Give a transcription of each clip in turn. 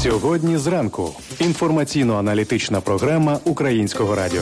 Сьогодні зранку. Інформаційно-аналітична програма Українського радіо.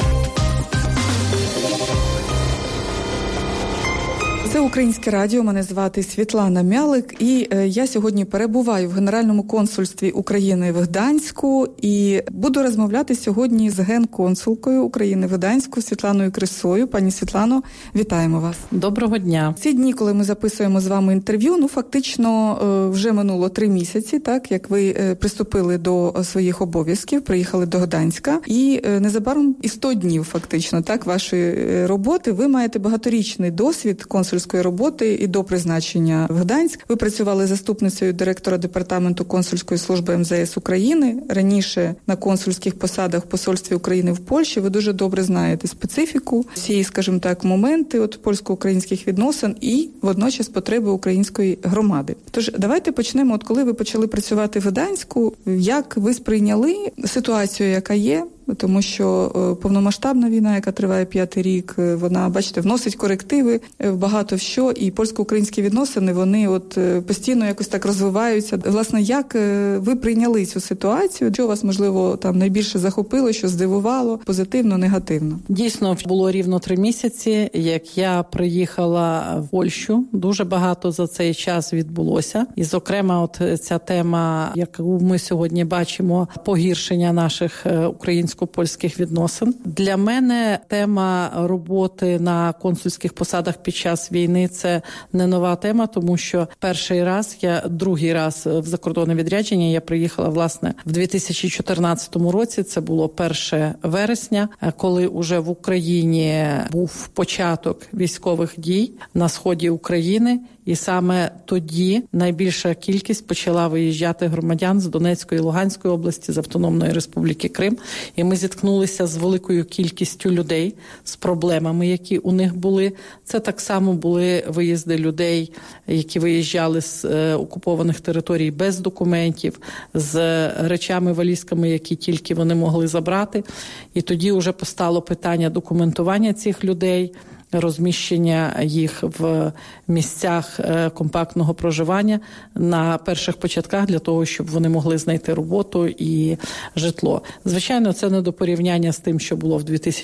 Це Українське радіо, мене звати Світлана Мялик, і я сьогодні перебуваю в Генеральному консульстві України в Гданську і буду розмовляти сьогодні з генконсулкою України в Гданську Світланою Крисою. Пані Світлано, вітаємо вас. Доброго дня. Ці дні, коли ми записуємо з вами інтерв'ю, фактично вже минуло 3 місяці, так, як ви приступили до своїх обов'язків, приїхали до Гданська, і незабаром і 100 днів фактично, так, вашої роботи. Ви маєте багаторічний досвід консульської роботи і до призначення в Гданськ. Ви працювали заступницею директора департаменту консульської служби МЗС України. Раніше на консульських посадах в посольстві України в Польщі. Ви дуже добре знаєте специфіку, всі, скажімо так, моменти польсько-українських відносин і водночас потреби української громади. Тож давайте почнемо, коли ви почали працювати в Гданську, як ви сприйняли ситуацію, яка є? Тому що повномасштабна війна, яка триває 5-й рік, вона, бачите, вносить корективи в багато в що, і польсько-українські відносини, вони постійно якось так розвиваються. Власне, як ви прийняли цю ситуацію? Що вас, можливо, там найбільше захопило, що здивувало, позитивно, негативно? Дійсно, було рівно 3 місяці, як я приїхала в Польщу. Дуже багато за цей час відбулося. І, зокрема, ця тема, яку ми сьогодні бачимо, погіршення наших українсько-польських відносин. Для мене тема роботи на консульських посадах під час війни – це не нова тема, тому що другий раз в закордонне відрядження я приїхала, власне, в 2014 році, це було 1 вересня, коли уже в Україні був початок військових дій на сході України, і саме тоді найбільша кількість почала виїжджати громадян з Донецької і Луганської області, з Автономної Республіки Крим. І ми зіткнулися з великою кількістю людей, з проблемами, які у них були. Це так само були виїзди людей, які виїжджали з окупованих територій без документів, з речами, валізками, які тільки вони могли забрати. І тоді вже постало питання документування цих людей, розміщення їх в місцях компактного проживання на перших початках для того, щоб вони могли знайти роботу і житло. Звичайно, це не до порівняння з тим, що було в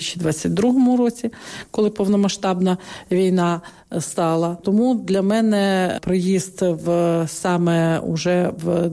2022 році, коли повномасштабна війна стала. Тому для мене приїзд саме уже в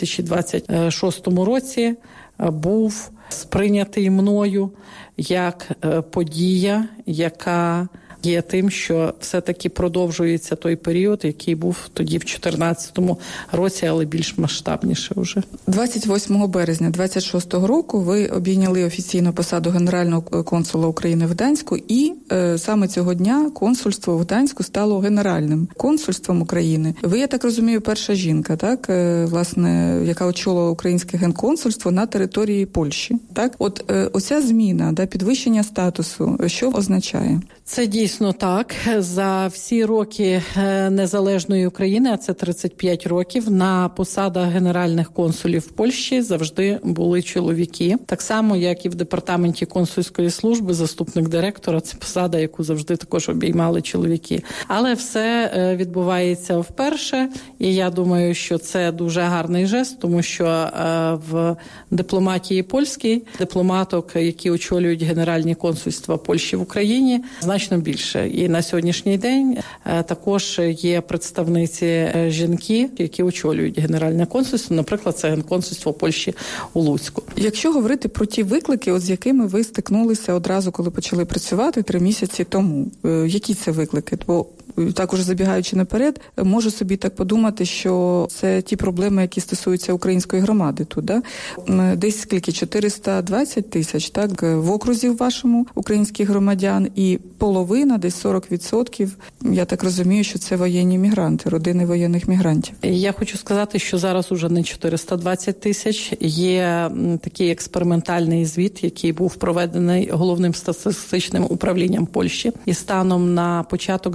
2026 році був сприйнятий мною як подія, яка є тим, що все-таки продовжується той період, який був тоді в 2014 році, але більш масштабніше вже. 28 березня 26 року ви обійняли офіційно посаду Генерального консула України в Гданську, і саме цього дня консульство в Гданську стало Генеральним консульством України. Ви, я так розумію, перша жінка, так, власне, яка очолила українське генконсульство на території Польщі. Так? Оця зміна, підвищення статусу, що означає? Це дійсно так. За всі роки незалежної України, а це 35 років, на посадах генеральних консулів в Польщі завжди були чоловіки. Так само, як і в департаменті консульської служби, заступник директора – це посада, яку завжди також обіймали чоловіки. Але все відбувається вперше, і я думаю, що це дуже гарний жест, тому що в дипломатії польській дипломаток, які очолюють генеральні консульства Польщі в Україні, значно більше. І на сьогоднішній день також є представниці жінки, які очолюють генеральне консульство. Наприклад, це генконсульство Польщі у Луцьку. Якщо говорити про ті виклики, з якими ви стикнулися одразу, коли почали працювати 3 місяці тому, які це виклики? Бо також забігаючи наперед, можу собі так подумати, що це ті проблеми, які стосуються української громади тут, да? Десь скільки? 420 тисяч, так, в окрузі вашому українських громадян, і половина, десь 40%, я так розумію, що це воєнні мігранти, родини воєнних мігрантів. Я хочу сказати, що зараз уже не 420 тисяч. Є такий експериментальний звіт, який був проведений Головним статистичним управлінням Польщі. І станом на початок 2020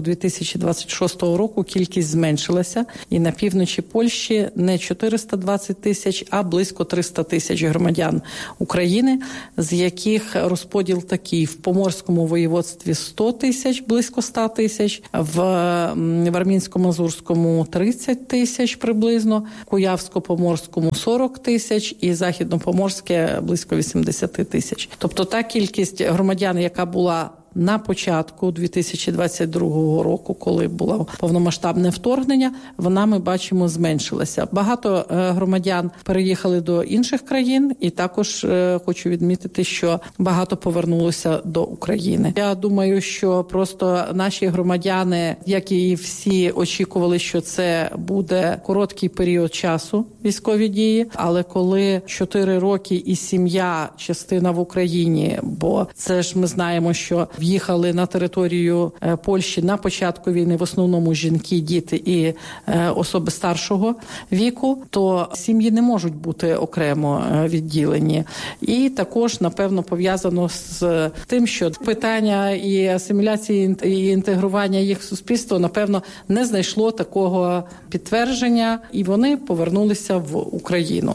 2026 року кількість зменшилася. І на півночі Польщі не 420 тисяч, а близько 300 тисяч громадян України, з яких розподіл такий: в Поморському воєводстві 100 тисяч, близько 100 тисяч, в Вармінсько-Мазурському 30 тисяч приблизно, Куявсько-Поморському 40 тисяч і Західно-Поморське близько 80 тисяч. Тобто та кількість громадян, яка була на початку 2022 року, коли було повномасштабне вторгнення, вона, ми бачимо, зменшилася. Багато громадян переїхали до інших країн, і також хочу відмітити, що багато повернулося до України. Я думаю, що просто наші громадяни, як і всі, очікували, що це буде короткий період часу, військові дії, але коли 4 роки і сім'я, частина в Україні, бо це ж ми знаємо, що в'їхали на територію Польщі на початку війни в основному жінки, діти і особи старшого віку, то сім'ї не можуть бути окремо відділені. І також, напевно, пов'язано з тим, що питання і асиміляції, і інтегрування їх в суспільство, напевно, не знайшло такого підтвердження, і вони повернулися в Україну.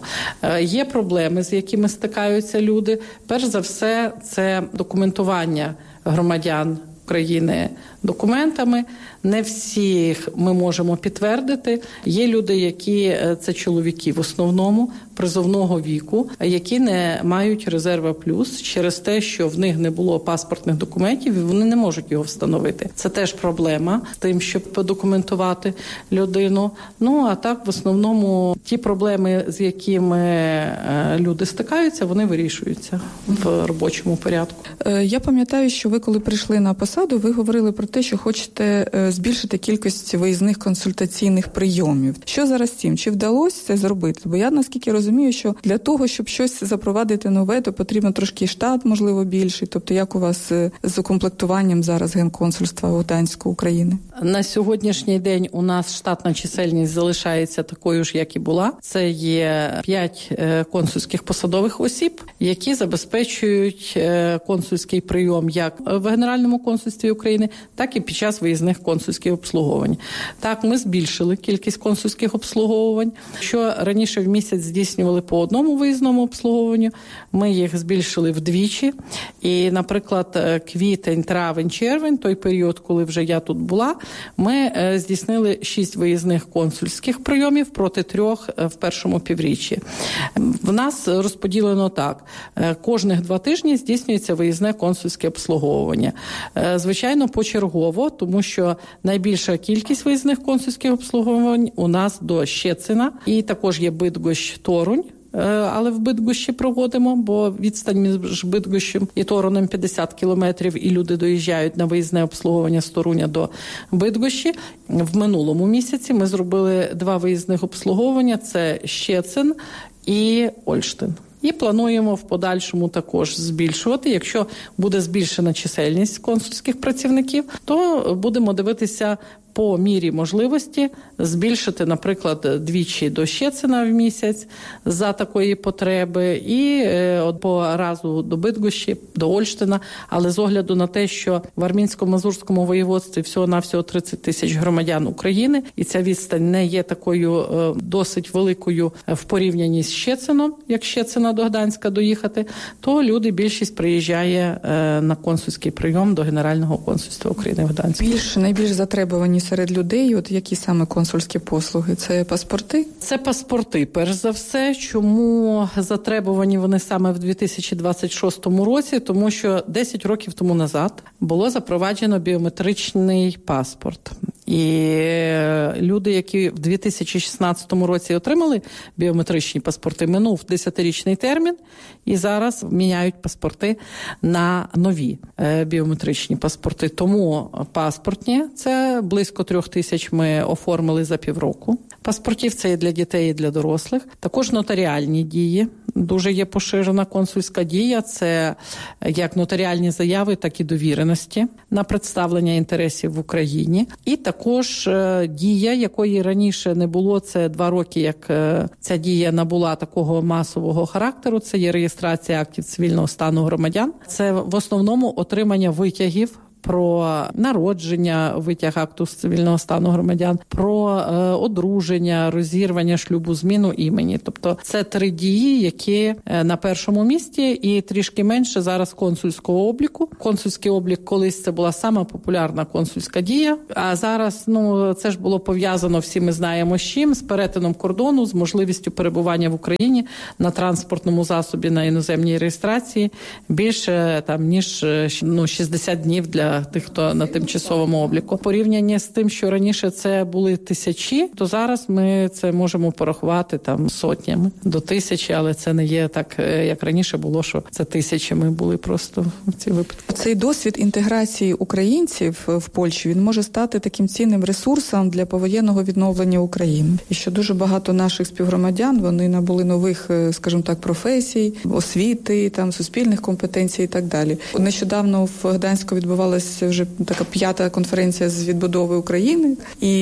Є проблеми, з якими стикаються люди. Перш за все, це документування громадян України документами. Не всіх ми можемо підтвердити. Є люди, які, це чоловіки в основному, призовного віку, які не мають резерва плюс через те, що в них не було паспортних документів, і вони не можуть його встановити. Це теж проблема з тим, щоб подокументувати людину. Ну, а так, в основному, ті проблеми, з якими люди стикаються, вони вирішуються в робочому порядку. Я пам'ятаю, що ви, коли прийшли на посаду, ви говорили про те, що хочете збільшити кількість виїзних консультаційних прийомів. Що зараз з цим? Чи вдалося це зробити? Бо я, наскільки розумію, що для того, щоб щось запровадити нове, то потрібно трошки штат, можливо, більший. Тобто, як у вас з укомплектуванням зараз Генконсульства у Гданську України? На сьогоднішній день у нас штатна чисельність залишається такою ж, як і була. Це є 5 консульських посадових осіб, які забезпечують консульський прийом як в Генеральному консульстві України, так і під час виїзних консульських обслуговувань. Так, ми збільшили кількість консульських обслуговувань. Що раніше в місяць здійснювали по одному виїзному обслуговуванню, ми їх збільшили вдвічі. І, наприклад, квітень, травень, червень, той період, коли вже я тут була, ми здійснили 6 виїзних консульських прийомів проти 3 в першому півріччі. В нас розподілено так. Кожних 2 тижні здійснюється виїзне консульське обслуговування. Звичайно, почергово, тому що найбільша кількість виїзних консульських обслуговувань у нас до Щецина. І також є Бидгощ-Торунь, але в Бидгощі проводимо, бо відстань між Бидгощем і Торунем 50 кілометрів, і люди доїжджають на виїзне обслуговування з Торуня до Бидгощі. В минулому місяці ми зробили 2 виїзних обслуговування – це Щецин і Ольштин. І плануємо в подальшому також збільшувати. Якщо буде збільшена чисельність консульських працівників, то будемо дивитися по мірі можливості збільшити, наприклад, 2 до Щецина в місяць за такої потреби і по разу до Бидгощі, до Ольштина. Але з огляду на те, що в Вармінсько-Мазурському воєводстві всього-навсього 30 тисяч громадян України, і ця відстань не є такою досить великою в порівнянні з Щецином, як Щецина до Гданська доїхати, то люди, більшість приїжджає на консульський прийом до Генерального консульства України в Гданську. Найбільш затребувані серед людей, от які саме консульські послуги? Це паспорти? Це паспорти, перш за все. Чому затребувані вони саме в 2026 році? Тому що 10 років тому назад було запроваджено біометричний паспорт. І люди, які в 2016 році отримали біометричні паспорти, минув 10-річний термін, і зараз міняють паспорти на нові біометричні паспорти. Тому паспортні – це близько 3 тисяч ми оформили за півроку. Паспортів – це і для дітей, і для дорослих. Також нотаріальні дії. Дуже є поширена консульська дія. Це як нотаріальні заяви, так і довіреності на представлення інтересів в Україні. І також дія, якої раніше не було, це 2 роки, як ця дія набула такого масового характеру. Це є реєстрація актів цивільного стану громадян. Це в основному отримання витягів про народження, витяг акту з цивільного стану громадян, про одруження, розірвання шлюбу, зміну імені. Тобто це 3 дії, які на першому місці, і трішки менше зараз консульського обліку. Консульський облік колись це була сама популярна консульська дія, а зараз це ж було пов'язано, всі ми знаємо з чим, з перетином кордону, з можливістю перебування в Україні на транспортному засобі на іноземній реєстрації більше ніж 60 днів для тих, хто на тимчасовому обліку. Порівняння з тим, що раніше це були тисячі, то зараз ми це можемо порахувати сотнями до 1000, але це не є так, як раніше було, що це тисячами були просто в ці випадки. Цей досвід інтеграції українців в Польщі, він може стати таким цінним ресурсом для повоєнного відновлення України. І що дуже багато наших співгромадян, вони набули нових, скажімо так, професій, освіти, суспільних компетенцій і так далі. Нещодавно в Гданську відбувалася вже така 5-та конференція з відбудови України. І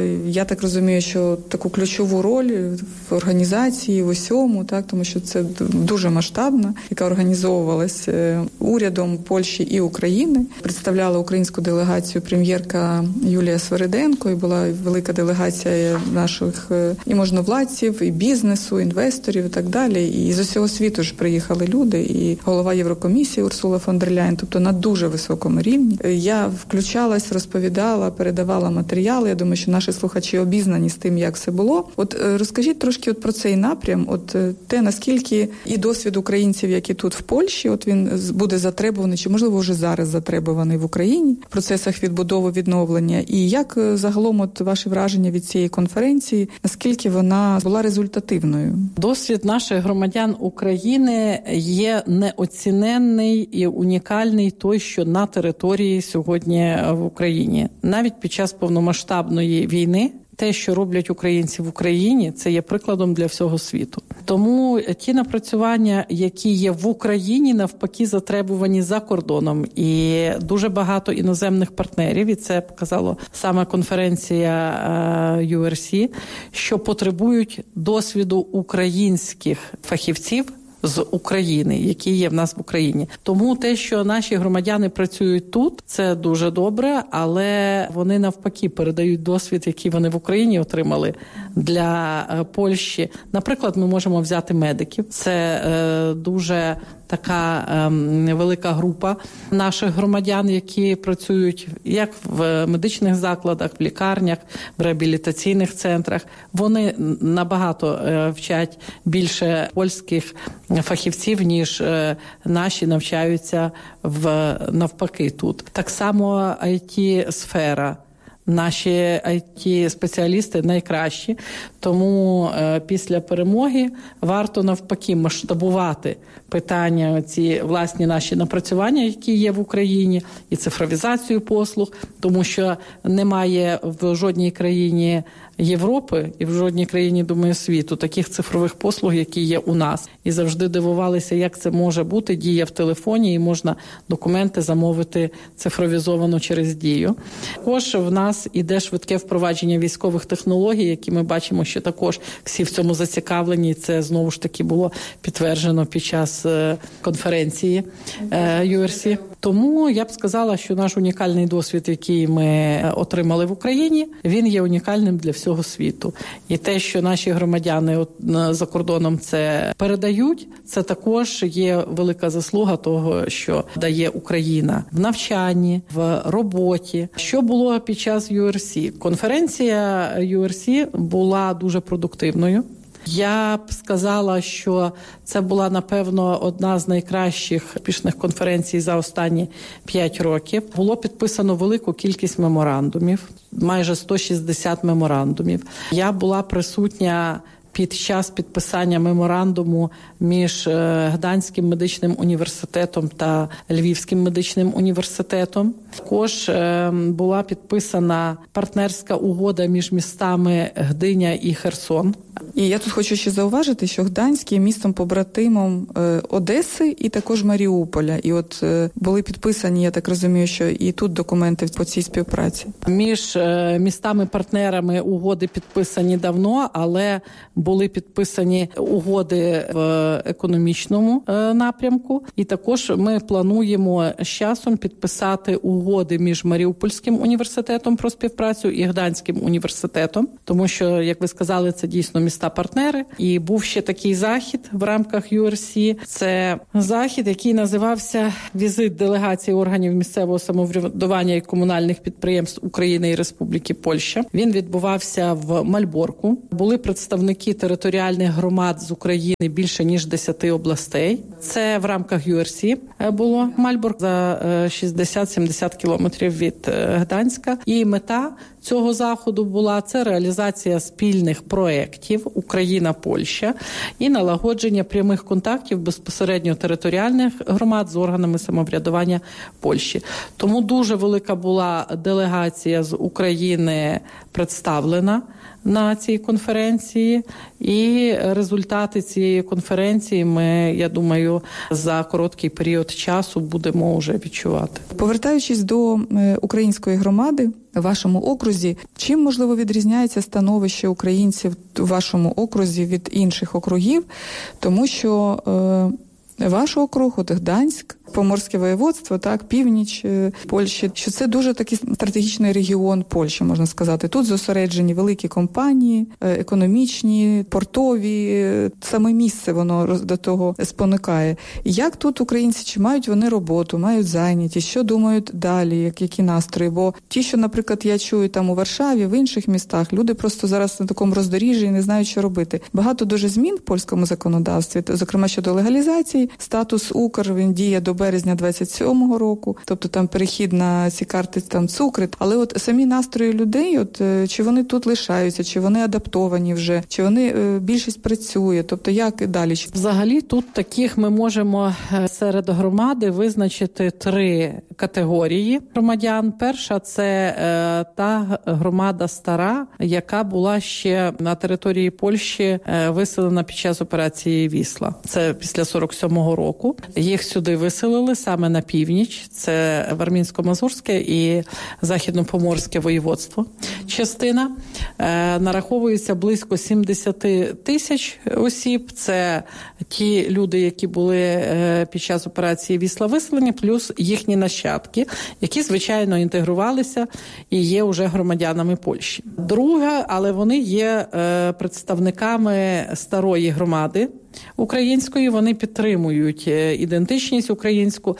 я так розумію, що таку ключову роль в організації, в усьому, тому що це дуже масштабна, яка організовувалася урядом Польщі і України. Представляла українську делегацію прем'єрка Юлія Свериденко, і була велика делегація наших і можновладців, і бізнесу, інвесторів і так далі. І з усього світу ж приїхали люди, і голова Єврокомісії Урсула фон дер Ляєн, тобто на дуже високому рівні. Я включалась, розповідала, передавала матеріали. Я думаю, що наші слухачі обізнані з тим, як все було. Розкажіть трошки про цей напрям, те, наскільки і досвід українців, які тут в Польщі, він буде затребуваний, чи, можливо, вже зараз затребуваний в Україні в процесах відбудови, відновлення. І як загалом ваші враження від цієї конференції, наскільки вона була результативною? Досвід наших громадян України є неоціненний і унікальний той, що на території сьогодні в Україні. Навіть під час повномасштабної війни те, що роблять українці в Україні, це є прикладом для всього світу. Тому ті напрацювання, які є в Україні, навпаки, затребувані за кордоном. І дуже багато іноземних партнерів, і це показала саме конференція URC, що потребують досвіду українських фахівців з України, які є в нас в Україні. Тому те, що наші громадяни працюють тут, це дуже добре, але вони навпаки передають досвід, який вони в Україні отримали для Польщі. Наприклад, ми можемо взяти медиків. Це дуже така велика група наших громадян, які працюють як в медичних закладах, в лікарнях, в реабілітаційних центрах. Вони набагато вчать більше польських фахівців, ніж наші навчаються навпаки тут. Так само IT-сфера. Наші IT-спеціалісти найкращі, тому після перемоги варто навпаки масштабувати питання, ці власні наші напрацювання, які є в Україні, і цифровізацію послуг, тому що немає в жодній країні Європи і в жодній країні, думаю, світу таких цифрових послуг, які є у нас. І завжди дивувалися, як це може бути, дія в телефоні, і можна документи замовити цифровізовано через Дію. Також в нас іде швидке впровадження військових технологій, які ми бачимо, що також всі в цьому зацікавлені. Це, знову ж таки, було підтверджено під час конференції URC. Тому я б сказала, що наш унікальний досвід, який ми отримали в Україні, він є унікальним для всього світу. І те, що наші громадяни за кордоном це передають, це також є велика заслуга того, що дає Україна в навчанні, в роботі. Що було під час URC? Конференція URC була дуже продуктивною. Я б сказала, що це була, напевно, одна з найкращих успішних конференцій за останні 5 років. Було підписано велику кількість меморандумів, майже 160 меморандумів. Я була присутня під час підписання меморандуму між Гданським медичним університетом та Львівським медичним університетом. Також була підписана партнерська угода між містами Гдиня і Херсон. І я тут хочу ще зауважити, що Гданськ є містом-побратимом Одеси і також Маріуполя. І от були підписані, я так розумію, що і тут документи по цій співпраці. Між містами-партнерами угоди підписані давно, але були підписані угоди в економічному напрямку. І також ми плануємо з часом підписати угоди між Маріупольським університетом про співпрацю і Гданським університетом. Тому що, як ви сказали, це дійсно міста-партнери. І був ще такий захід в рамках URC. Це захід, який називався «Візит делегації органів місцевого самоврядування і комунальних підприємств України і Республіки Польща». Він відбувався в Мальборку. Були представники територіальних громад з України більше ніж 10 областей. Це в рамках URC було. Мальборк за 60-70 кілометрів від Гданська. І мета цього заходу була це реалізація спільних проєктів Україна-Польща і налагодження прямих контактів безпосередньо територіальних громад з органами самоврядування Польщі. Тому дуже велика була делегація з України представлена на цій конференції, і результати цієї конференції ми, я думаю, за короткий період часу будемо вже відчувати. Повертаючись до української громади в вашому окрузі, чим, можливо, відрізняється становище українців у вашому окрузі від інших округів? Тому що ваш округ, от Гданськ, Поморське воєводство, так, північ Польщі, що це дуже такий стратегічний регіон Польщі, можна сказати. Тут зосереджені великі компанії, економічні, портові, саме місце воно до того спонукає. Як тут українці, чи мають вони роботу, мають зайнятість, що думають далі, які настрої? Бо ті, що, наприклад, я чую там у Варшаві, в інших містах, люди просто зараз на такому роздоріжжі і не знають, що робити. Багато дуже змін в польському законодавстві, зокрема щодо легалізації. Статус Укр, він діє до березня 27-го року, тобто там перехід на ці карти, там цукри. Але от самі настрої людей, от чи вони тут лишаються, чи вони адаптовані вже, чи вони більшість працює, тобто як і далі? Взагалі тут таких ми можемо серед громади визначити 3 категорії громадян. Перша – це та громада стара, яка була ще на території Польщі виселена під час операції «Вісла». Це після 47-го року. Їх сюди виселили саме на північ. Це Вармінсько-Мазурське і Західно-Поморське воєводство. Частина. Нараховується близько 70 тисяч осіб. Це ті люди, які були під час операції «Вісла» виселені, плюс їхні нащадки, які, звичайно, інтегрувалися і є вже громадянами Польщі. Друга, але вони є представниками старої громади української, вони підтримують ідентичність українську.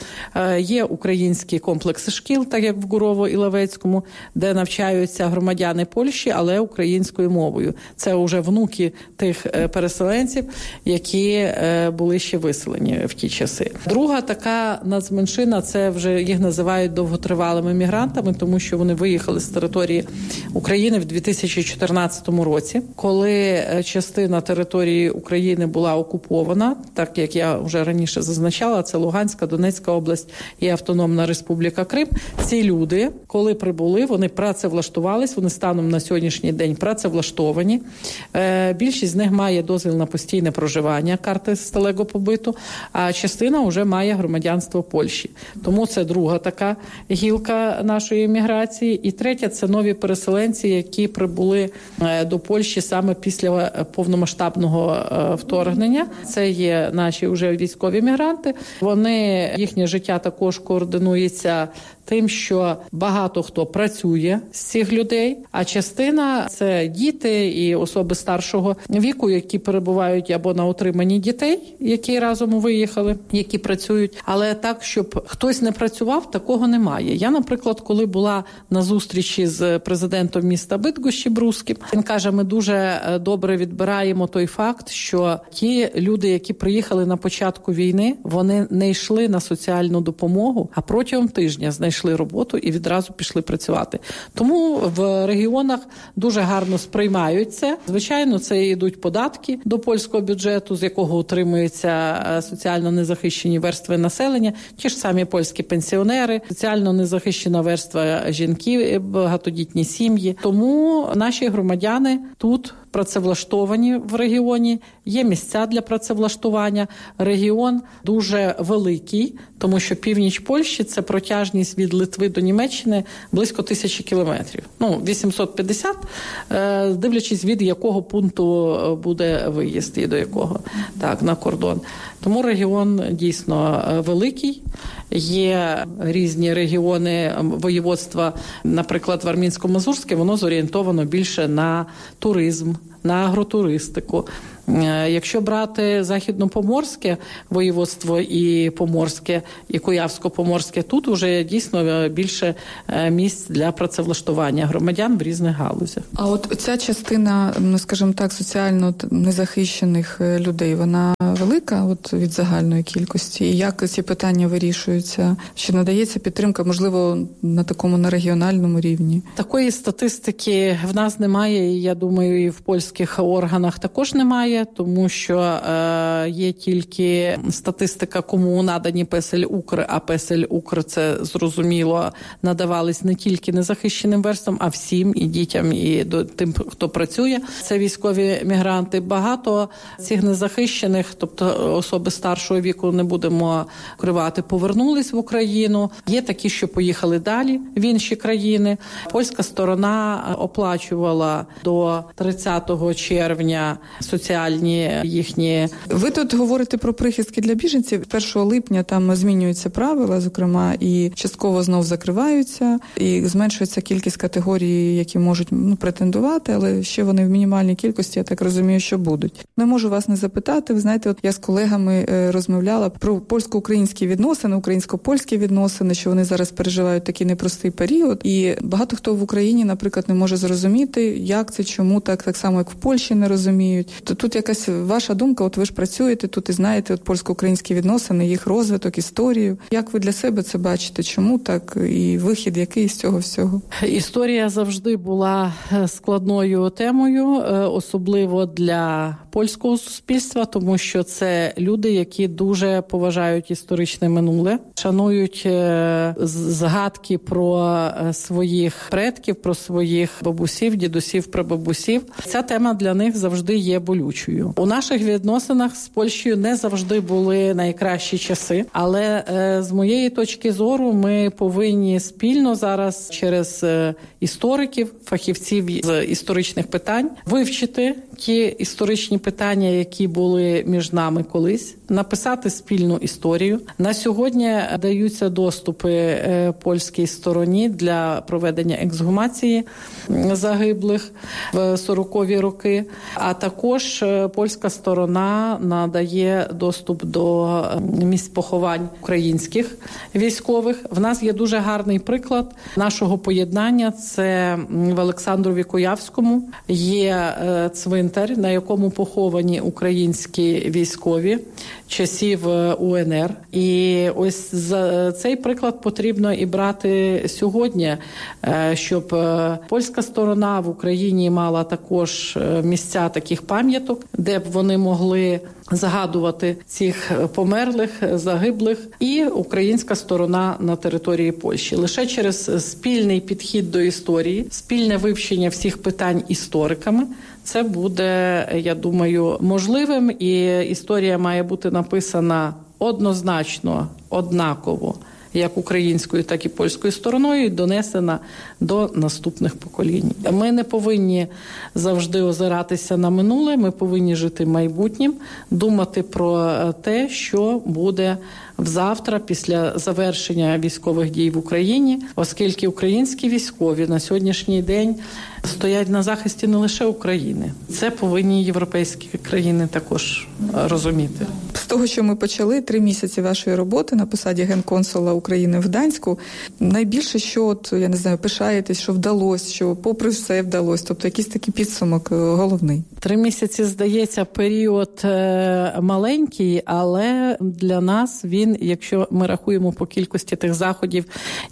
Є українські комплекси шкіл, так як в Гурово-Іловецькому, де навчаються громадяни Польщі, але українською мовою. Це вже внуки тих переселенців, які були ще виселені в ті часи. Друга така нацменшина, це вже їх називають довготривалими мігрантами, тому що вони виїхали з території України в 2014 році, коли частина території України була окупована, так як я вже раніше зазначала, це Луганська, Донецька область і Автономна Республіка Крим. Ці люди, коли прибули, вони працевлаштувались, вони станом на сьогоднішній день працевлаштовані. Більшість з них має дозвіл на постійне проживання, карти сталого побиту, а частина вже має громадянство Польщі. Тому це друга така гілка нашої міграції. І третя – це нові переселенці, які прибули до Польщі саме після повномасштабного вторгнення. Це є наші вже військові мігранти. Їхнє життя також координується тим, що багато хто працює з цих людей, а частина – це діти і особи старшого віку, які перебувають або на утриманні дітей, які разом виїхали, які працюють. Але так, щоб хтось не працював, такого немає. Я, наприклад, коли була на зустрічі з президентом міста Бидгощі Брусським, він каже, ми дуже добре відбираємо той факт, що ті люди, які приїхали на початку війни, вони не йшли на соціальну допомогу, а протягом тижня знайшли роботу і відразу пішли працювати. Тому в регіонах дуже гарно сприймають це. Звичайно, це йдуть податки до польського бюджету, з якого утримуються соціально незахищені верстви населення, ті ж самі польські пенсіонери, соціально незахищена верства жінки, багатодітні сім'ї. Тому наші громадяни тут працевлаштовані в регіоні, є місця для працевлаштування. Регіон дуже великий, тому що північ Польщі – це протяжність від Литви до Німеччини близько 1000 кілометрів. 850, дивлячись від якого пункту буде виїзд і до якого, на кордон. Тому регіон дійсно великий. Є різні регіони воєводства, наприклад, Вармінсько-Мазурське, воно зорієнтовано більше на туризм, на агротуристику. Якщо брати Західно-Поморське воєводство і Поморське, і Куявсько-Поморське, тут вже дійсно більше місць для працевлаштування громадян в різних галузях. А от ця частина, скажімо так, соціально незахищених людей, вона велика від загальної кількості? І як ці питання вирішуються? Чи надається підтримка, можливо, на регіональному рівні? Такої статистики в нас немає, і я думаю, і в польських органах також немає, тому що є тільки статистика, кому надані Песель-Укр, а Песель-Укр, це зрозуміло, надавались не тільки незахищеним верствам, а всім, і дітям, і тим, хто працює. Це військові мігранти. Багато цих незахищених, тобто особи старшого віку, не будемо кривати, повернулись в Україну. Є такі, що поїхали далі в інші країни. Польська сторона оплачувала до 30 червня соціальні їхні... Ви тут говорите про прихистки для біженців. 1 липня там змінюються правила, зокрема, і частково знов закриваються, і зменшується кількість категорій, які можуть претендувати, але ще вони в мінімальній кількості, я так розумію, що будуть. Не можу вас не запитати. Ви знаєте, я з колегами розмовляла про польсько-українські відносини, українсько-польські відносини, що вони зараз переживають такий непростий період. І багато хто в Україні, наприклад, не може зрозуміти, як це, чому так само, як в Польщі не розуміють. Тут якась ваша думка, ви ж працюєте тут і знаєте польсько-українські відносини, їх розвиток, історію. Як ви для себе це бачите? Чому так? І вихід який з цього всього? Історія завжди була складною темою, особливо для польського суспільства, тому що це люди, які дуже поважають історичне минуле, шанують згадки про своїх предків, про своїх бабусів, дідусів, прабабусів. Ця тема для них завжди є болючою. У наших відносинах з Польщею не завжди були найкращі часи, але з моєї точки зору ми повинні спільно зараз через істориків, фахівців з історичних питань вивчити ті історичні питання, які були між нами колись, написати спільну історію. На сьогодні даються доступи польській стороні для проведення ексгумації загиблих в 40-ві роки, а також польська сторона надає доступ до місць поховань українських військових. В нас є дуже гарний приклад нашого поєднання. Це в Олександрові Куявському є цвинтар, на якому поховані українські військові часів УНР. І ось за цей приклад потрібно і брати сьогодні, щоб польська сторона в Україні мала також місця таких пам'яток, де б вони могли згадувати цих померлих, загиблих, і українська сторона на території Польщі. Лише через спільний підхід до історії, спільне вивчення всіх питань істориками, це буде, я думаю, можливим, і історія має бути написана однозначно, однаково, як українською, так і польською стороною, і донесена до наступних поколінь. Ми не повинні завжди озиратися на минуле, ми повинні жити майбутнім, думати про те, що буде завтра після завершення військових дій в Україні, оскільки українські військові на сьогоднішній день стоять на захисті не лише України. Це повинні європейські країни також розуміти. З того, що ми почали 3 місяці вашої роботи на посаді генконсула України в Гданську, найбільше, що, я не знаю, пишаєтесь, що вдалося, що попри все вдалося, тобто якийсь такий підсумок головний. 3 місяці, здається, період маленький, але для нас він він, якщо ми рахуємо по кількості тих заходів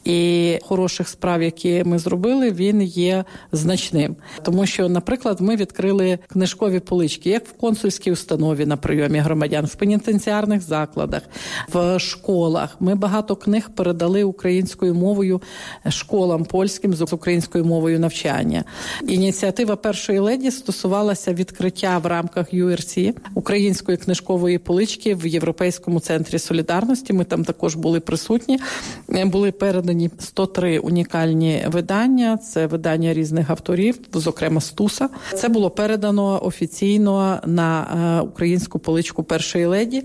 і хороших справ, які ми зробили, він є значним. Тому що, наприклад, ми відкрили книжкові полички, як в консульській установі на прийомі громадян, в пенітенціарних закладах, в школах. Ми багато книг передали українською мовою школам польським з українською мовою навчання. Ініціатива першої леді стосувалася відкриття в рамках URC української книжкової полички в Європейському центрі солідарності. Ми там також були присутні. Були передані 103 унікальні видання. Це видання різних авторів, зокрема Стуса. Це було передано офіційно на українську поличку першої леді,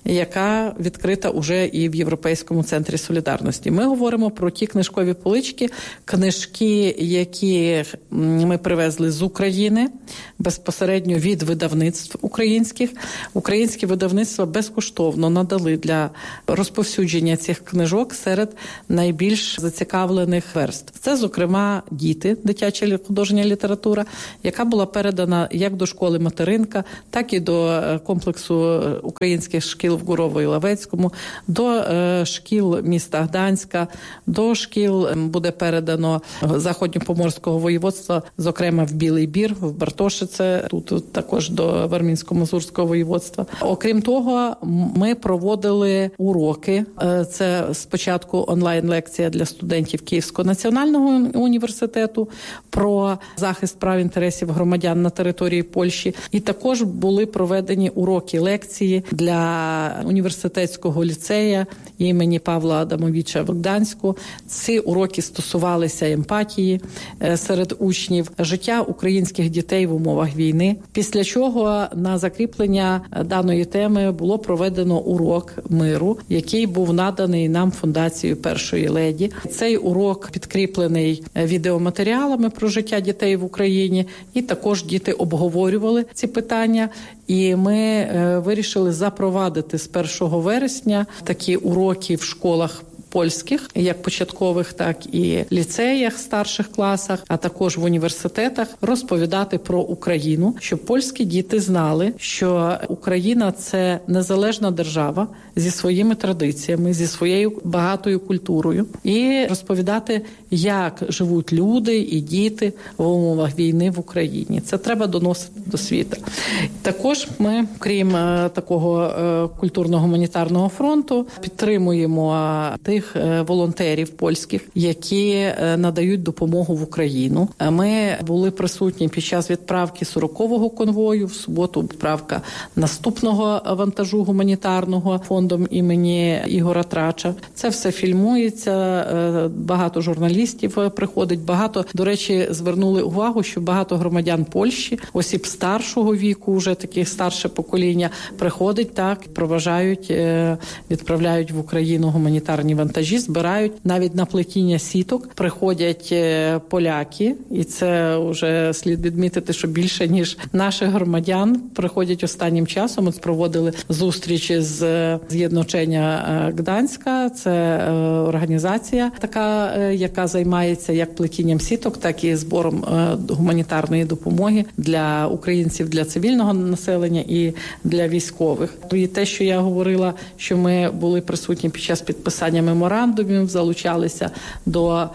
яка відкрита уже і в Європейському центрі солідарності. Ми говоримо про ті книжкові полички, книжки, які ми привезли з України, безпосередньо від видавництв українських. Українські видавництва безкоштовно надали для розповсюдження цих книжок серед найбільш зацікавлених верств. Це, зокрема, діти, дитяча художня література, яка була передана як до школи Материнка, так і до комплексу українських шкіл в Гурово-Іловецькому, до шкіл міста Гданська, до шкіл буде передано Західнопоморського воєводства, зокрема в Білий Бір, в Бартошице, тут також до Вармінсько-Мазурського воєводства. Окрім того, ми проводили уроки. Це спочатку онлайн-лекція для студентів Київського національного університету про захист прав інтересів громадян на території Польщі. І також були проведені уроки лекції для університетського ліцея імені Павла Адамовича в Гданську. Ці уроки стосувалися емпатії серед учнів, життя українських дітей в умовах війни. Після чого на закріплення даної теми було проведено урок миру, який був наданий нам фундацією першої леді. Цей урок підкріплений відеоматеріалами про життя дітей в Україні, і також діти обговорювали ці питання. І ми вирішили запровадити з 1 вересня такі уроки в школах польських, як початкових, так і ліцеях, старших класах, а також в університетах, розповідати про Україну, щоб польські діти знали, що Україна – це незалежна держава зі своїми традиціями, зі своєю багатою культурою, і розповідати, як живуть люди і діти в умовах війни в Україні. Це треба доносити до світу. Також ми, крім такого культурно-гуманітарного фронту, підтримуємо тих волонтерів польських, які надають допомогу в Україну. Ми були присутні під час відправки 40-го конвою, в суботу відправка наступного вантажу гуманітарного фондом імені Ігора Трача. Це все фільмується, багато журналістів приходить, багато, до речі, звернули увагу, що багато громадян Польщі, осіб старшого віку, вже таке старше покоління, приходить, так, проважають, відправляють в Україну гуманітарні вантажі, збирають навіть на плетіння сіток. Приходять поляки, і це вже слід відмітити, що більше, ніж наших громадян приходять останнім часом. Ми проводили зустрічі з з'єдночення Гданська. Це організація така, яка займається як плетінням сіток, так і збором гуманітарної допомоги для українців, для цивільного населення і для військових. І те, що я говорила, що ми були присутні під час підписання меморандумів, залучалися до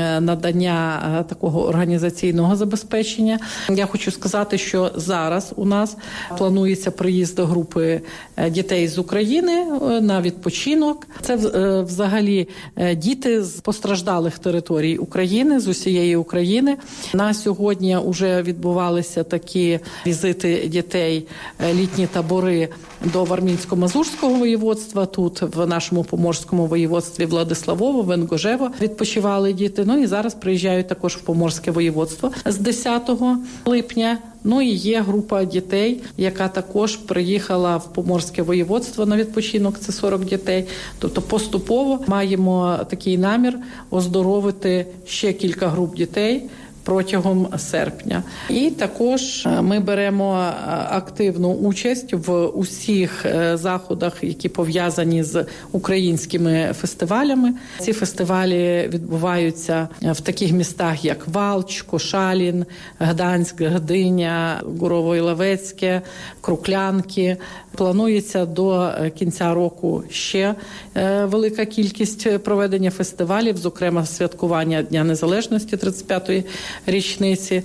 надання такого організаційного забезпечення. Я хочу сказати, що зараз у нас планується приїзд групи дітей з України на відпочинок. Це взагалі діти з постраждалих територій України, з усієї України. На сьогодні вже відбувалися такі візити дітей, літні табори до Вармінсько-Мазурського воєводства. Тут в нашому Поморському воєводстві Владиславово, Венгожево відпочивали діти. Ну і зараз приїжджають також в Поморське воєводство з 10 липня. Ну і є група дітей, яка також приїхала в Поморське воєводство на відпочинок, це 40 дітей. Тобто поступово маємо такий намір оздоровити ще кілька груп дітей протягом серпня. І також ми беремо активну участь в усіх заходах, які пов'язані з українськими фестивалями. Ці фестивалі відбуваються в таких містах, як Валч, Кошалін, Гданськ, Гдиня, Гурово-Іловецьке, Круклянки. Планується до кінця року ще велика кількість проведення фестивалів, зокрема святкування Дня Незалежності 35-ї річниці.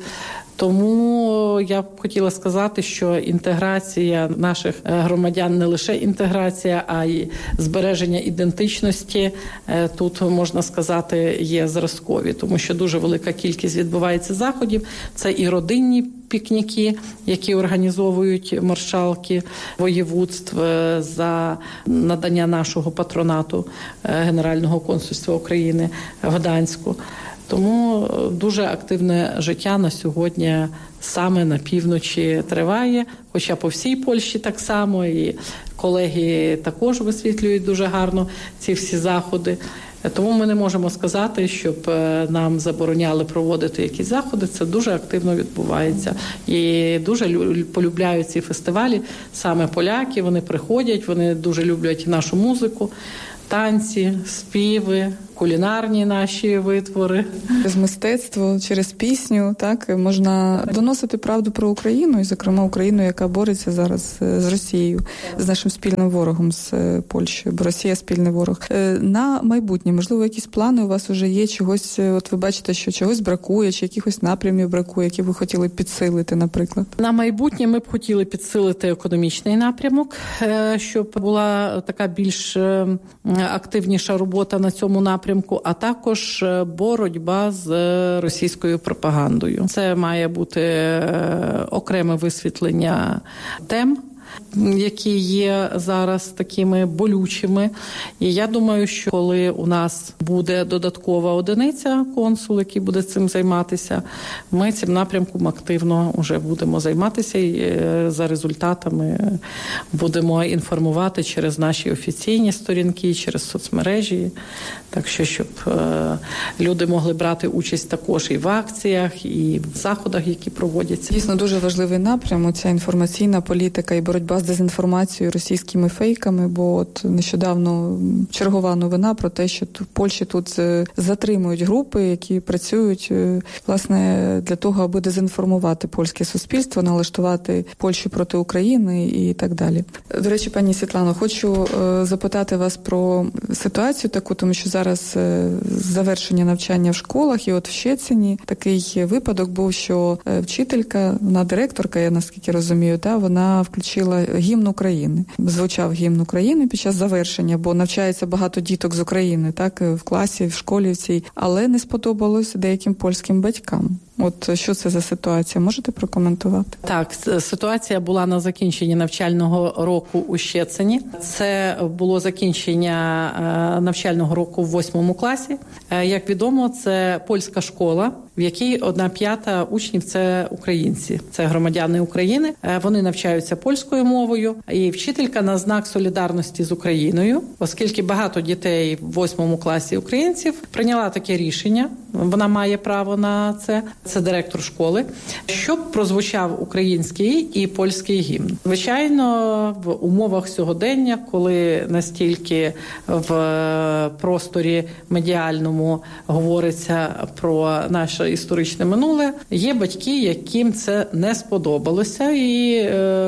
Тому я б хотіла сказати, що інтеграція наших громадян не лише інтеграція, а й збереження ідентичності тут, можна сказати, є зразкові, тому що дуже велика кількість відбувається заходів. Це і родинні пікніки, які організовують маршалки воєводств за надання нашого патронату Генерального консульства України в Гданську. Тому дуже активне життя на сьогодні саме на півночі триває, хоча по всій Польщі так само, і колеги також висвітлюють дуже гарно ці всі заходи. Тому ми не можемо сказати, щоб нам забороняли проводити якісь заходи. Це дуже активно відбувається. І дуже полюбляють ці фестивалі саме поляки. Вони приходять, вони дуже люблять нашу музику, танці, співи, кулінарні наші витвори. Через мистецтво, через пісню, так, можна доносити правду про Україну, і, зокрема, Україну, яка бореться зараз з Росією, з нашим спільним ворогом, з Польщею, бо Росія – спільний ворог. На майбутнє, можливо, якісь плани у вас вже є, чогось, от ви бачите, що чогось бракує, чи якихось напрямів бракує, які ви хотіли підсилити, наприклад? На майбутнє ми б хотіли підсилити економічний напрямок, щоб була така більш активніша робота на цьому напрямку, а також боротьба з російською пропагандою. Це має бути окреме висвітлення тем, які є зараз такими болючими. І я думаю, що коли у нас буде додаткова одиниця, консул, який буде цим займатися, ми цим напрямком активно вже будемо займатися і за результатами будемо інформувати через наші офіційні сторінки, через соцмережі. Так що, щоб люди могли брати участь також і в акціях, і в заходах, які проводяться. Дійсно, дуже важливий напрям, ця інформаційна політика і боротьба з дезінформацією, російськими фейками, бо от нещодавно чергова новина про те, що в Польщі тут затримують групи, які працюють, власне, для того, аби дезінформувати польське суспільство, налаштувати Польщу проти України і так далі. До речі, пані Світлано, хочу запитати вас про ситуацію таку, тому що зараз завершення навчання в школах, і от в Щецині такий випадок був, що вчителька, вона директорка, я наскільки розумію, вона включила гімн України. Звучав гімн України під час завершення, бо навчається багато діток з України, так, в класі, в школі в цій, але не сподобалось деяким польським батькам. От що це за ситуація? Можете прокоментувати? Так, ситуація була на закінченні навчального року у Щецині. Це було закінчення навчального року в 8 класі. Як відомо, це польська школа, в якій 1/5 учнів – це українці, це громадяни України. Вони навчаються польською мовою. І вчителька на знак солідарності з Україною, оскільки багато дітей в 8 класі українців, прийняла таке рішення, вона має право на це директор школи, щоб прозвучав український і польський гімн. Звичайно, в умовах сьогодення, коли настільки в просторі медіальному говориться про наше історичне минуле, є батьки, яким це не сподобалося, і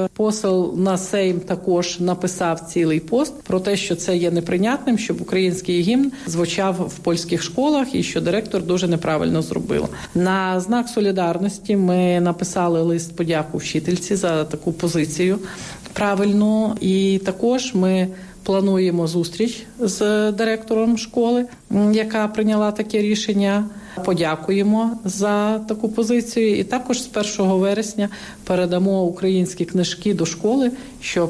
посол на Сейм також написав цілий пост про те, що це є неприйнятним, щоб український гімн звучав в польських школах і що директор дуже неправильно зробила. На знак солідарності ми написали лист подяку вчительці за таку позицію правильну, і також ми плануємо зустріч з директором школи, яка прийняла таке рішення. Подякуємо за таку позицію. І також з 1 вересня передамо українські книжки до школи, щоб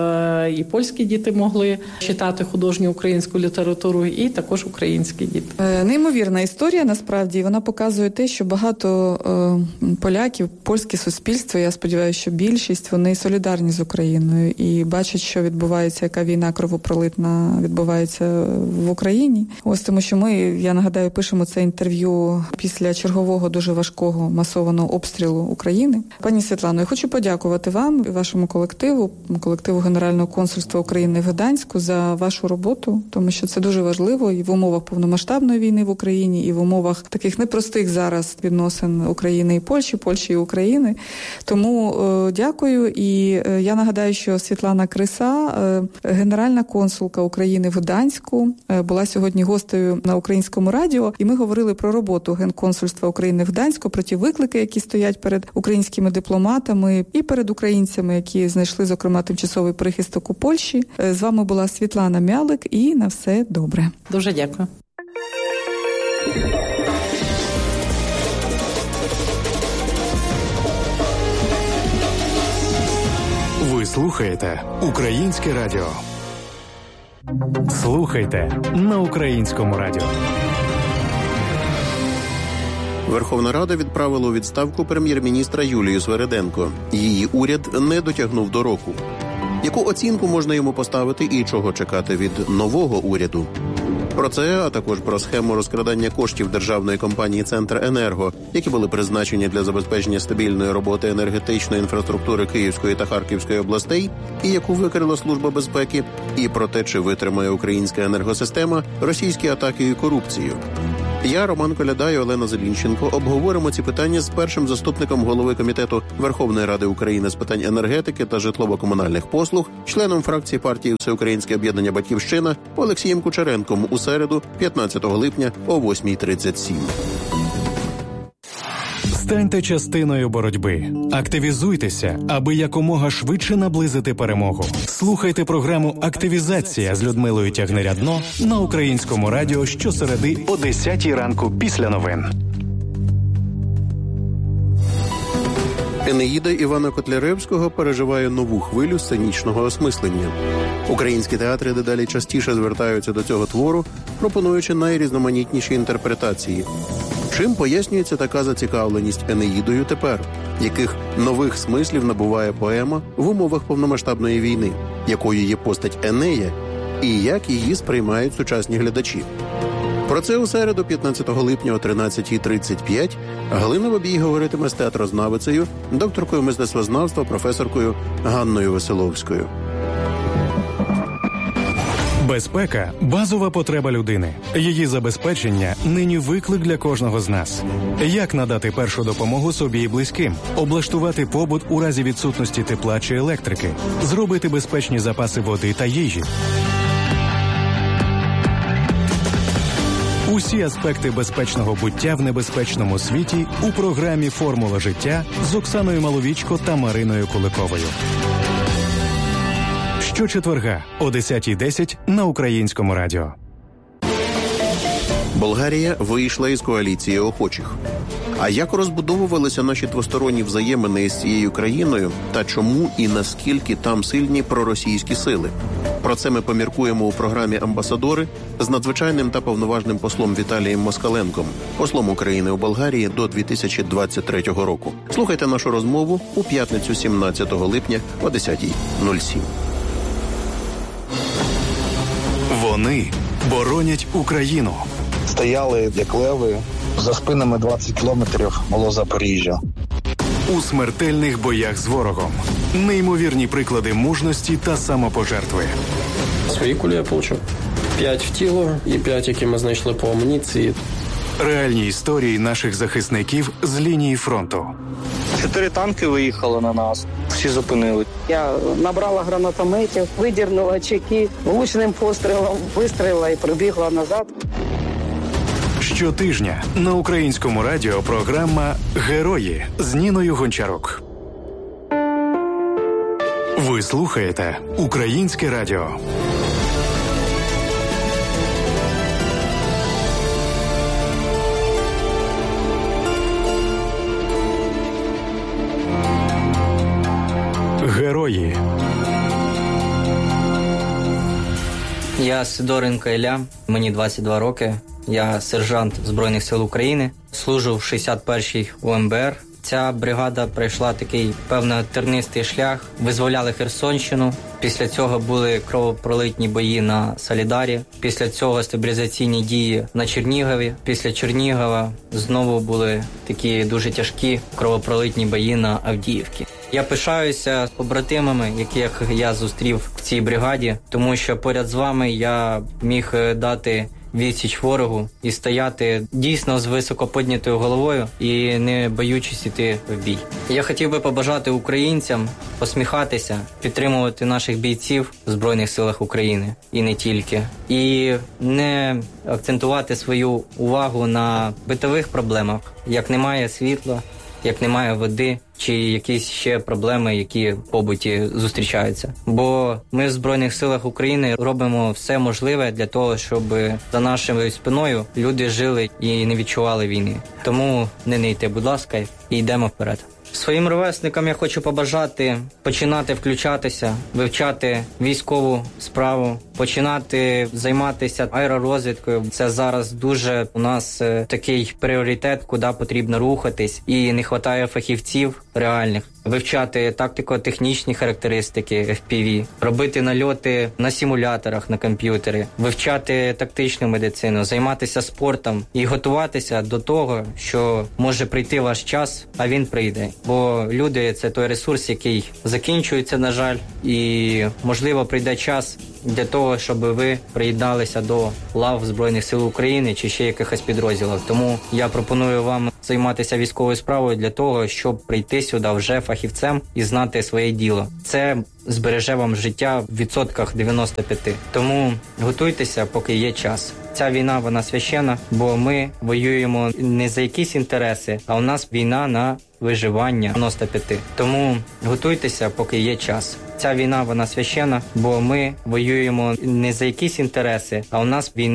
і польські діти могли читати художню українську літературу, і також українські діти. Неймовірна історія, насправді. Вона показує те, що багато поляків, польське суспільство, я сподіваюся, що більшість, вони солідарні з Україною і бачать, що відбувається, яка війна кровопролитна відбувається в Україні. Ось тому, що ми, я нагадаю, пишемо це інтерв'ю надію після чергового дуже важкого масованого обстрілу України. Пані Світлано, я хочу подякувати вам і вашому колективу Генерального консульства України в Гданську за вашу роботу, тому що це дуже важливо і в умовах повномасштабної війни в Україні, і в умовах таких непростих зараз відносин України і Польщі і України. Тому дякую. І я нагадаю, що Світлана Криса, генеральна консулка України в Гданську, була сьогодні гостею на Українському радіо, і ми говорили про роботу Генконсульства України в Гданську, про ті виклики, які стоять перед українськими дипломатами і перед українцями, які знайшли, зокрема, тимчасовий прихисток у Польщі. З вами була Світлана Мялик, і на все добре. Дуже дякую. Ви слухаєте Українське радіо. Слухайте на Українському радіо. Верховна Рада відправила у відставку прем'єр-міністра Юлію Свериденко. Її уряд не дотягнув до року. Яку оцінку можна йому поставити і чого чекати від нового уряду? Про це, а також про схему розкрадання коштів державної компанії «Центренерго», які були призначені для забезпечення стабільної роботи енергетичної інфраструктури Київської та Харківської областей, і яку викрила Служба безпеки, і про те, чи витримає українська енергосистема російські атаки і корупцію. Я, Роман Коляда і Олена Зелінченко обговоримо ці питання з першим заступником голови Комітету Верховної Ради України з питань енергетики та житлово-комунальних послуг, членом фракції партії Всеукраїнське об'єднання «Батьківщина» Олексієм Кучеренком у середу, 15 липня о 8:37. Станьте частиною боротьби. Активізуйтеся, аби якомога швидше наблизити перемогу. Слухайте програму «Активізація» з Людмилою Тягнирядно на Українському радіо щосереди о 10-й ранку після новин. Енеїда Івана Котляревського переживає нову хвилю сценічного осмислення. Українські театри дедалі частіше звертаються до цього твору, пропонуючи найрізноманітніші інтерпретації. Чим пояснюється така зацікавленість Енеїдою тепер? Яких нових смислів набуває поема в умовах повномасштабної війни? Якою є постать Енея? І як її сприймають сучасні глядачі? Про це у середу, 15 липня о 13:35 Галина Бабій говоритиме з театрознавицею, докторкою мистецтвознавства, професоркою Ганною Веселовською. Безпека – базова потреба людини. Її забезпечення – нині виклик для кожного з нас. Як надати першу допомогу собі і близьким? Облаштувати побут у разі відсутності тепла чи електрики? Зробити безпечні запаси води та їжі? Усі аспекти безпечного буття в небезпечному світі у програмі «Формула життя» з Оксаною Маловічко та Мариною Куликовою. Щочетверга о 10:10 на Українському радіо. Болгарія вийшла із коаліції охочих. А як розбудовувалися наші двосторонні взаємини з цією країною та чому і наскільки там сильні проросійські сили? Про це ми поміркуємо у програмі «Амбасадори» з надзвичайним та повноважним послом Віталієм Москаленком, послом України у Болгарії до 2023 року. Слухайте нашу розмову у п'ятницю 17 липня о 10:07. Вони боронять Україну. Стояли як леви, за спинами 20 кілометрів було Запоріжжя. У смертельних боях з ворогом. Неймовірні приклади мужності та самопожертви. Свої кулі я получив. 5 в тіло і 5, які ми знайшли по амуніції. Реальні історії наших захисників з лінії фронту. 4 танки виїхали на нас, всі зупинили. Я набрала гранатометів, видірнула чеки, влучним пострілом вистрілила і прибігла назад. Щотижня на Українському радіо програма «Герої» з Ніною Гончарук. Ви слухаєте Українське радіо. Герої. Я Сидоренко Ілля, мені 22 роки. Я сержант Збройних сил України. Служив в 61-й УМБР Ця бригада пройшла такий, певно, тернистий шлях. Визволяли Херсонщину. Після цього були кровопролитні бої на Солідарі. Після цього стабілізаційні дії на Чернігові. Після Чернігова знову були такі дуже тяжкі кровопролитні бої на Авдіївці. Я пишаюся побратимами, яких я зустрів в цій бригаді, тому що поряд з вами я міг дати відсіч ворогу і стояти дійсно з високо піднятою головою і не боючись іти в бій. Я хотів би побажати українцям посміхатися, підтримувати наших бійців в Збройних силах України і не тільки. І не акцентувати свою увагу на битових проблемах, як немає світла, як немає води, чи якісь ще проблеми, які в побуті зустрічаються. Бо ми в Збройних силах України робимо все можливе для того, щоб за нашою спиною люди жили і не відчували війни. Тому не нейте, будь ласка, і йдемо вперед. Своїм ровесникам я хочу побажати починати включатися, вивчати військову справу, починати займатися аеророзвідкою. Це зараз дуже у нас такий пріоритет, куди потрібно рухатись, і не вистачає фахівців реальних. Вивчати тактико-технічні характеристики FPV, робити нальоти на симуляторах, на комп'ютери, вивчати тактичну медицину, займатися спортом і готуватися до того, що може прийти ваш час, а він прийде. Бо люди – це той ресурс, який закінчується, на жаль, і, можливо, прийде час для того, щоб ви приєдналися до лав Збройних сил України чи ще якихось підрозділів. Тому я пропоную вам займатися військовою справою для того, щоб прийти сюди вже фахівцем і знати своє діло. Це збереже вам життя в 95%. Тому готуйтеся, поки є час. Ця війна, вона священна, бо ми воюємо не за якісь інтереси, а у нас війна на виживання 95. Тому готуйтеся, поки є час. Ця війна, вона священна, бо ми воюємо не за якісь інтереси, а у нас війна